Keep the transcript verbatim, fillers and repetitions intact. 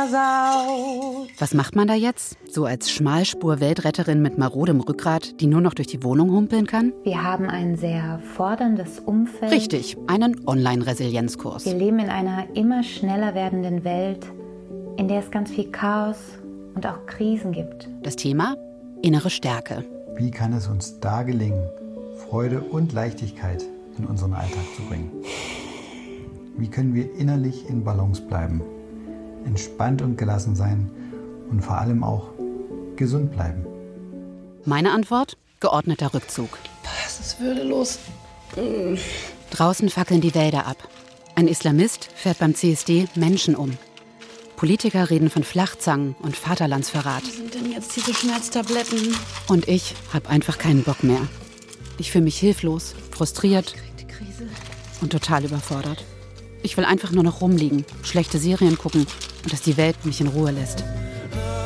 versaut. Was macht man da jetzt? So als Schmalspur-Weltretterin mit marodem Rückgrat, die nur noch durch die Wohnung humpeln kann? Wir haben ein sehr forderndes Umfeld. Richtig, einen Online-Resilienzkurs. Wir leben in einer immer schneller werdenden Welt, in der es ganz viel Chaos und auch Krisen gibt. Das Thema? Innere Stärke. Wie kann es uns da gelingen, Freude und Leichtigkeit in unseren Alltag zu bringen? Wie können wir innerlich in Balance bleiben, entspannt und gelassen sein und vor allem auch gesund bleiben? Meine Antwort? Geordneter Rückzug. Es ist würdelos. Mm. Draußen fackeln die Wälder ab. Ein Islamist fährt beim C S D Menschen um. Politiker reden von Flachzangen und Vaterlandsverrat. Was sind denn jetzt diese Schmerztabletten? Und ich habe einfach keinen Bock mehr. Ich fühle mich hilflos, frustriert und total überfordert. Ich will einfach nur noch rumliegen, schlechte Serien gucken und dass die Welt mich in Ruhe lässt.